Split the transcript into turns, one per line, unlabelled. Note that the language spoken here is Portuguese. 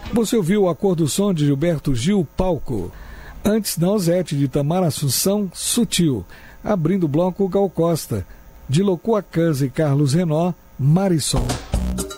Você ouviu A Cor do Som de Gilberto Gil, Palco. Antes, Nausete de Tamar Assunção, Sutil. Abrindo o bloco, Gal Costa. De Locoa Cans e Carlos Renó, Marisol.